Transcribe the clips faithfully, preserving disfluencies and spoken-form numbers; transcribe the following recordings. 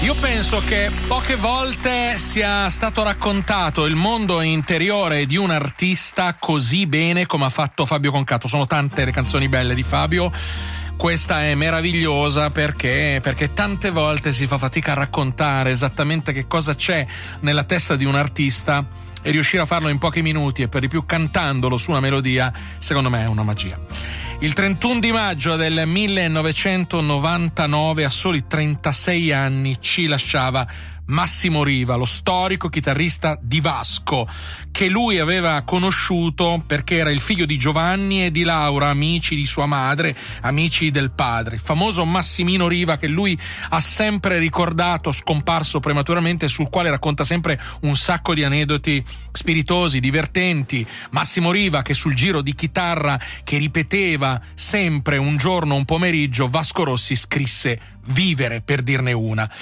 Io penso che poche volte sia stato raccontato il mondo interiore di un artista così bene come ha fatto Fabio Concato. Sono tante le canzoni belle di Fabio. Questa è meravigliosa perché, perché tante volte si fa fatica a raccontare esattamente che cosa c'è nella testa di un artista, e riuscire a farlo in pochi minuti e per di più cantandolo su una melodia, secondo me è una magia. Il trentuno di maggio del millenovecentonovantanove, a soli trentasei anni, ci lasciava Massimo Riva, lo storico chitarrista di Vasco, che lui aveva conosciuto perché era il figlio di Giovanni e di Laura, amici di sua madre, amici del padre. Il famoso Massimino Riva, che lui ha sempre ricordato, scomparso prematuramente, sul quale racconta sempre un sacco di aneddoti spiritosi, divertenti. Massimo Riva, che sul giro di chitarra che ripeteva sempre un giorno, un pomeriggio, Vasco Rossi scrisse Vivere, per dirne una.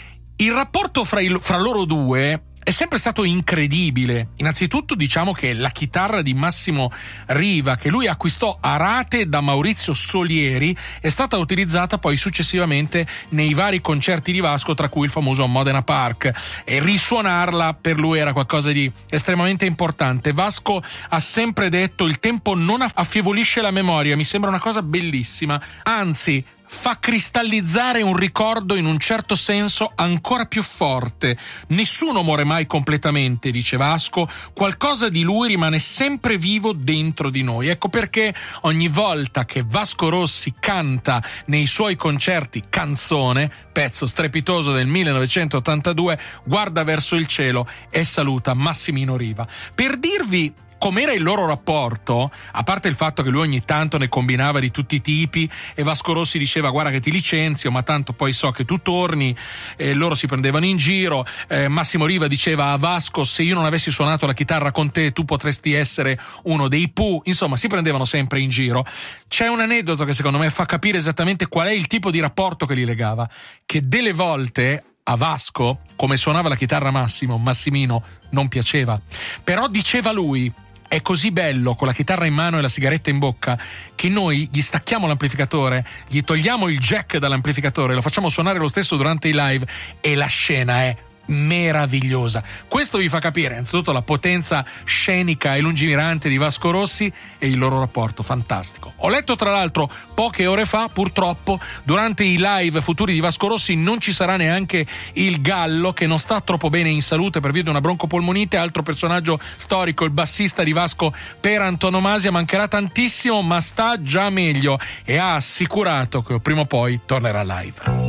Il rapporto fra, il, fra loro due è sempre stato incredibile. Innanzitutto diciamo che la chitarra di Massimo Riva, che lui acquistò a rate da Maurizio Solieri, è stata utilizzata poi successivamente nei vari concerti di Vasco, tra cui il famoso Modena Park, e risuonarla per lui era qualcosa di estremamente importante. Vasco ha sempre detto: il tempo non affievolisce la memoria. Mi sembra una cosa bellissima, anzi fa cristallizzare un ricordo in un certo senso ancora più forte. Nessuno muore mai completamente, dice Vasco, qualcosa di lui rimane sempre vivo dentro di noi. Ecco perché ogni volta che Vasco Rossi canta nei suoi concerti Canzone, pezzo strepitoso del millenovecentottantadue, guarda verso il cielo e saluta Massimino Riva. Per dirvi com'era il loro rapporto, a parte il fatto che lui ogni tanto ne combinava di tutti i tipi e Vasco Rossi diceva: guarda che ti licenzio, ma tanto poi so che tu torni, e loro si prendevano in giro. eh, Massimo Riva diceva a Vasco: se io non avessi suonato la chitarra con te tu potresti essere uno dei Pooh. Insomma, si prendevano sempre in giro. C'è un aneddoto che secondo me fa capire esattamente qual è il tipo di rapporto che li legava, che delle volte a Vasco, come suonava la chitarra Massimo, Massimino non piaceva, però diceva lui: è così bello con la chitarra in mano e la sigaretta in bocca che noi gli stacchiamo l'amplificatore, gli togliamo il jack dall'amplificatore, lo facciamo suonare lo stesso durante i live e la scena è meravigliosa. Questo vi fa capire innanzitutto la potenza scenica e lungimirante di Vasco Rossi e il loro rapporto fantastico. Ho letto tra l'altro poche ore fa, purtroppo, durante i live futuri di Vasco Rossi non ci sarà neanche il Gallo, che non sta troppo bene in salute per via di una broncopolmonite, altro personaggio storico, il bassista di Vasco per antonomasia. Mancherà tantissimo, ma sta già meglio e ha assicurato che prima o poi tornerà live.